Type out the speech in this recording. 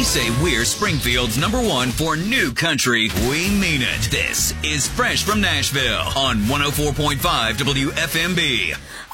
say we're Springfield's #1 for new country, we mean it. This is Fresh from Nashville on 104.5 WFMB.